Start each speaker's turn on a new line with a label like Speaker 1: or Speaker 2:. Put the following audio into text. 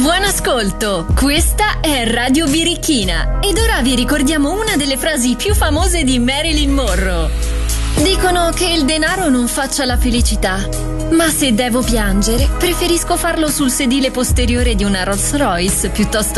Speaker 1: Buon ascolto, questa è Radio Birichina ed ora vi ricordiamo una delle frasi più famose di Marilyn Monroe. Dicono che il denaro non faccia la felicità, ma se devo piangere preferisco farlo sul sedile posteriore di una Rolls Royce piuttosto